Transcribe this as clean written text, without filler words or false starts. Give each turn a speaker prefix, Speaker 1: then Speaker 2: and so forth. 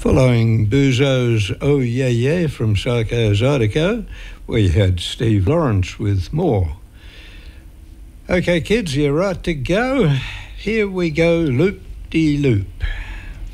Speaker 1: Following Buzo's Oh Yeah Yeah from Psycho Zydeco, we had Steve Lawrence with More. Okay kids, you're right to go. Here we go, loop-de-loop.